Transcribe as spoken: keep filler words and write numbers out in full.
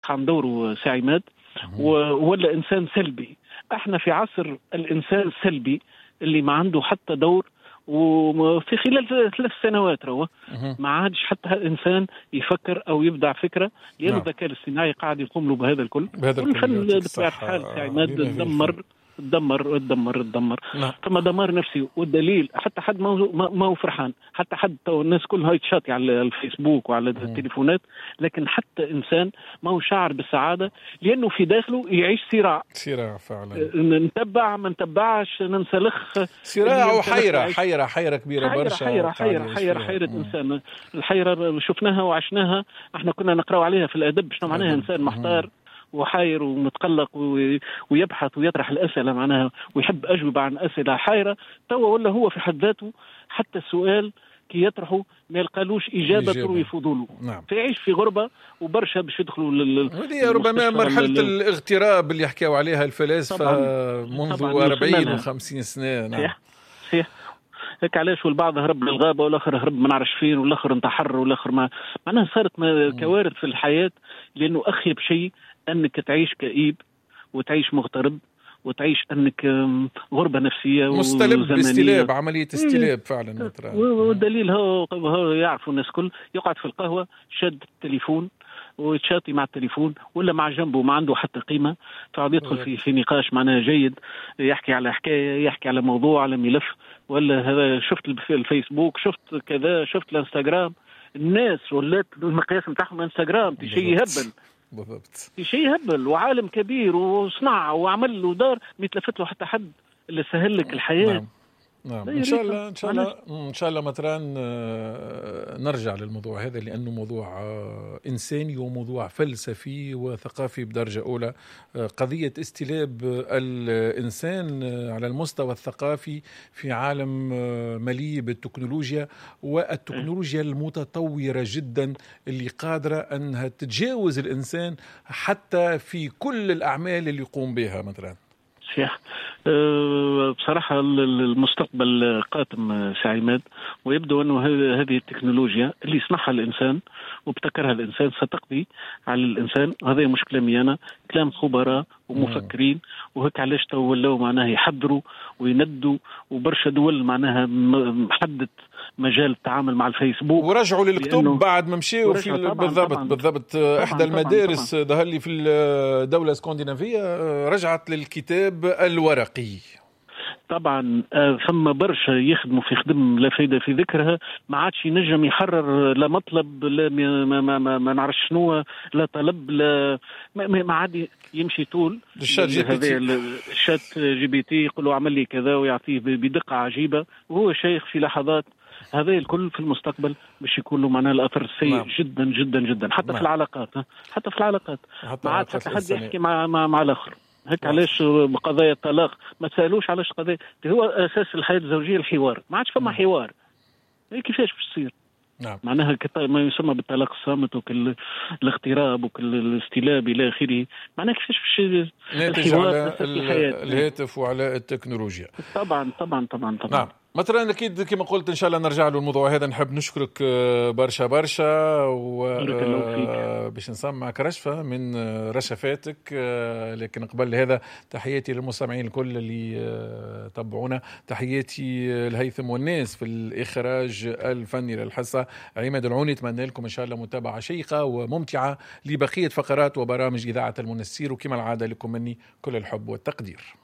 عن دوره سي عماد ولا إنسان سلبي. احنا في عصر الإنسان السلبي اللي ما عنده حتى دور، وفي خلال ثلاث سنوات روى ما عادش حتى إنسان يفكر أو يبدع فكرة، لأن الذكاء الاصطناعي قاعد يقوم له بهذا الكل. والفن بطبيعة الحال سي عماد دمر تدمر تدمر تدمر ثم دمار نفسي. والدليل حتى حد ما هو فرحان، حتى حد الناس كلها يتشاطي على الفيسبوك وعلى التليفونات، لكن حتى إنسان ما هو شاعر بالسعادة لأنه في داخله يعيش صراع صراع فعلا. نتبع ما نتبعش ننسلخ صراع وحيرة حيرة حيرة كبيرة حيرة برشا. حيرة حيرة حيرة حيرة إنسان. الحيرة شفناها وعشناها، احنا كنا نقرأ عليها في الأدب شنو معناها إنسان محتار وحاير ومتقلق ويبحث ويطرح الأسئلة معناها ويحب أجوبة عن أسئلة حيرة. توا ولا هو في حد ذاته حتى السؤال كي يطرحه ما يلقالوش إجابة تروي فضوله. نعم. فيعيش في غربة وبرشا باش يدخلوا لل ربما مرحلة الاغتراب اللي حكاوا عليها الفلاسفة منذ أربعين وخمسين سنة. نعم. صحيح صحيح. هيك علاش والبعض هرب للغابة والآخر هرب ما نعرفش فين والآخر انتحر والآخر ما معناها صارت كوارث في الحياة. لأنه أخيب شيء أنك تعيش كئيب وتعيش مغترب وتعيش أنك غربة نفسية مستلب باستلاب، عملية استلاب فعلا. والدليل هو, هو يعرفوا الناس كل يقعد في القهوة شد التليفون ويتشاطي مع التليفون ولا مع جنبه ما عنده حتى قيمة، فعاد يدخل في في نقاش معناه جيد، يحكي على حكاية، يحكي على موضوع، على ملف، ولا هذا شفت الفيسبوك، شفت كذا، شفت الانستغرام. الناس ولات المقياس نتاعهم انستغرام، شيء يهبل بالضبط، شيء يهبل وعالم كبير وصنع وعمل له دار ما يتلفت له حتى حد اللي سهل لك الحياة. نعم. نعم ان شاء الله ان شاء الله ان شاء الله متران نرجع للموضوع هذا، لانه موضوع انساني وموضوع فلسفي وثقافي بدرجه اولى. قضيه استلاب الانسان على المستوى الثقافي في عالم مليء بالتكنولوجيا، والتكنولوجيا المتطوره جدا اللي قادره انها تتجاوز الانسان حتى في كل الاعمال اللي يقوم بها متران. صحيح. أه بصراحة المستقبل قاتم سي عماد، ويبدو أنه هذه التكنولوجيا اللي يصنعها الإنسان وابتكرها الإنسان ستقضي على الإنسان. هذا مش كلامي أنا، كلام خبراء ومفكرين. وهيك علاش تولوا معناها يحضروا ويندوا، وبرشا دول معناها محدد مجال التعامل مع الفيسبوك ورجعوا للكتب بعد ما مشيوا في بالضبط بالضبط طبعاً احدى طبعاً المدارس ظهر لي في الدولة الاسكندنافية رجعت للكتاب الورقي. طبعا ثم برشا يخدموا في خدم لا فايدة في ذكرها، ما عادش ينجم يحرر لا مطلب لا ما, ما, ما, ما نعرف شنو، لا طلب لا ما, ما عاد يمشي طول الشات جي بي تي. الشات جي بي تي يقول له عمل لي كذا ويعطيه بدقة عجيبة وهو شيخ في لحظات. هذا الكل في المستقبل باش يكون له معناه الأثر السيء نعم. جدا جدا جدا حتى نعم. في العلاقات حتى في العلاقات ما عاد حتى حد يحكي مع مع, مع الآخر. هيك علاش بقضايا الطلاق ما تسألوش علاش قضايا هو أساس الحياة الزوجية الحوار، ما عادش فما حوار. هيك كيفاش باش تصير؟ نعم. معناها ما يسمى بالطلاق الصامت وكل الاغتراب وكل الاستلاب إلى آخره. معناها كيفاش باش الحوار على الهاتف وعلى التكنولوجيا. طبعا طبعا طبعا طبعا نعم. مثلا أكيد كما قلت إن شاء الله نرجع له الموضوع هذا. نحب نشكرك برشا برشا وباش نسمعك رشفة من رشفاتك، لكن قبل هذا تحياتي للمستمعين الكل اللي تابعونا. تحياتي الهيثم والناس في الإخراج الفني للحصة عماد العوني. أتمنى لكم إن شاء الله متابعة شيقة وممتعة لبقية فقرات وبرامج إذاعة المنسير، وكما العادة لكم مني كل الحب والتقدير.